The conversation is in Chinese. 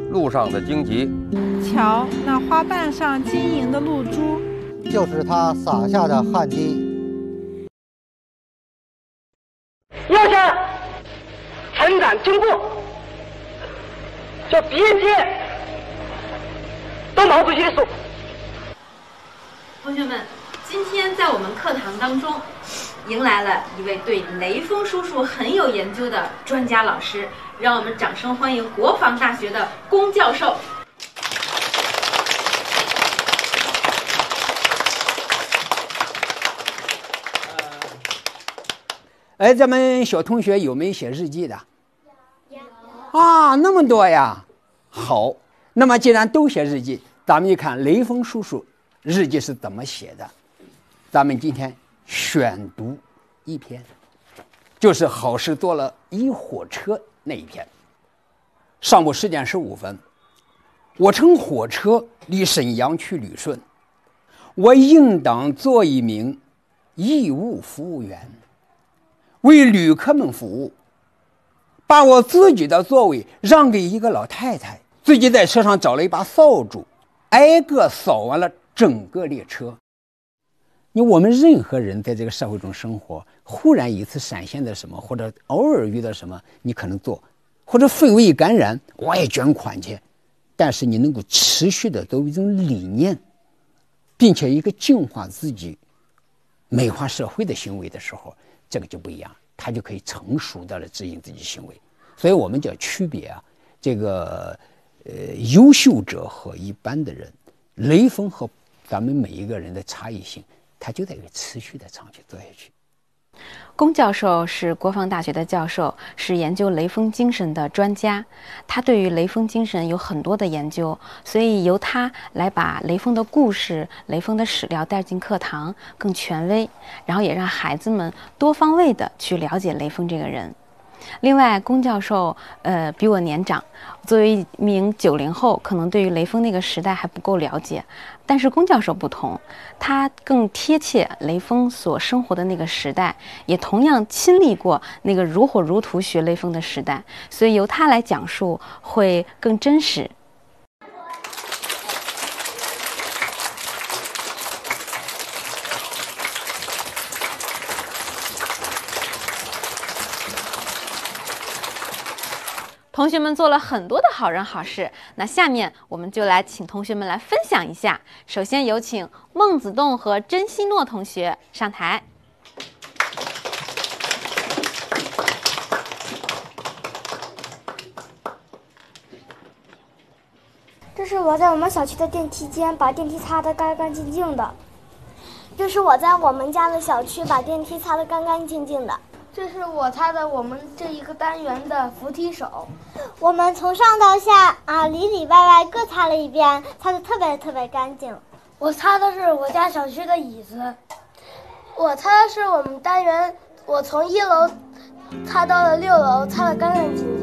路上的荆棘。 瞧那花瓣上晶莹的露珠， 就是他撒下的汗滴。 要想成长进步，就别接都毛主席的说。 同学们，今天在我们课堂当中，迎来了一位对雷锋叔叔很有研究的专家老师，让我们掌声欢迎国防大学的龚教授。 哎，咱们小同学有没有写日记的？啊，那么多呀！好，那么既然都写日记，咱们一看雷锋叔叔日记是怎么写的。咱们今天选读一篇，就是好事多了一火车那一篇。上午10点15分，我乘火车离沈阳去旅顺，我应当做一名义务服务员，为旅客们服务，把我自己的座位让给一个老太太，自己在车上找了一把扫帚，挨个扫完了整个列车。我们任何人在这个社会中生活，忽然一次闪现的什么，或者偶尔遇到什么，你可能做，或者氛围感染，我也捐款去。但是你能够持续的都有一种理念，并且一个净化自己、美化社会的行为的时候，这个就不一样，他就可以成熟的来指引自己行为。所以我们就要区别这个优秀者和一般的人，雷锋和咱们每一个人的差异性，他就在于持续的长期做下去。 龚教授是国防大学的教授，是研究雷锋精神的专家。他对于雷锋精神有很多的研究，所以由他来把雷锋的故事、雷锋的史料带进课堂，更权威，然后也让孩子们多方位的去了解雷锋这个人。另外，龚教授比我年长，作为一名90后，可能对于雷锋那个时代还不够了解。但是龚教授不同，他更贴切雷锋所生活的那个时代，也同样亲历过那个如火如荼学雷锋的时代，所以由他来讲述会更真实。同学们做了很多的好人好事，那下面我们就来请同学们来分享一下。首先有请孟子栋和甄希诺同学上台。 这是我在我们小区的电梯间把电梯擦得干干净净的。 这是我在我们家的小区把电梯擦得干干净净的。 这是我擦的我们这一个单元的扶梯手， 我们从上到下里里外外各擦了一遍，擦得特别干净。 我擦的是我家小区的椅子，我擦的是我们单元，我从1楼擦到了6楼，擦得干干净净。